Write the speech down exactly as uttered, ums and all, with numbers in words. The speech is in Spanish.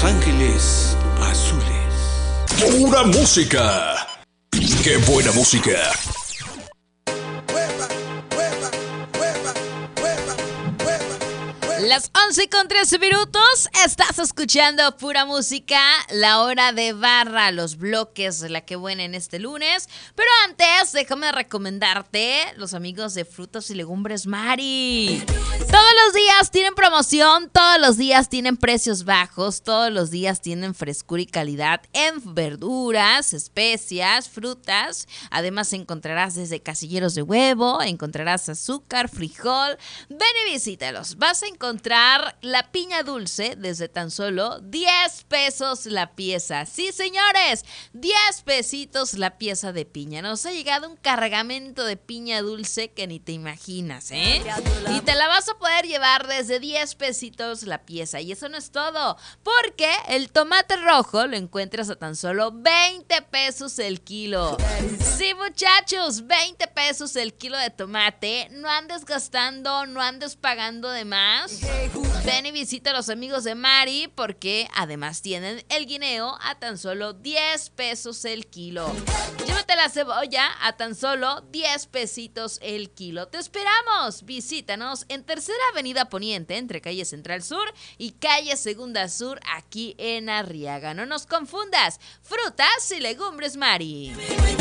Los Ángeles Azules. Pura música. ¡Qué buena música! Las once con trece minutos, estás escuchando Pura Música, la hora de barra, los bloques de la que buena en este lunes. Pero antes, déjame recomendarte los amigos de Frutas y Legumbres Mari. Todos los días tienen promoción, todos los días tienen precios bajos, todos los días tienen frescura y calidad en verduras, especias, frutas. Además encontrarás desde casilleros de huevo, encontrarás azúcar, frijol. Ven y visítalos, vas a encontrar encontrar la piña dulce desde tan solo diez pesos la pieza. Sí, señores, diez pesitos la pieza de piña. Nos ha llegado un cargamento de piña dulce que ni te imaginas, ¿eh? Y te la vas a poder llevar desde diez pesitos la pieza. Y eso no es todo, porque el tomate rojo lo encuentras a tan solo veinte pesos el kilo. Sí, muchachos, veinte pesos el kilo de tomate. No andes gastando, no andes pagando de más. Ven y visita a los amigos de Mari, porque además tienen el guineo a tan solo diez pesos el kilo. Llévate la cebolla a tan solo diez pesitos el kilo. Te esperamos. Visítanos en Tercera Avenida Poniente, entre calle Central Sur y calle Segunda Sur, aquí en Arriaga. No nos confundas. Frutas y Legumbres Mari.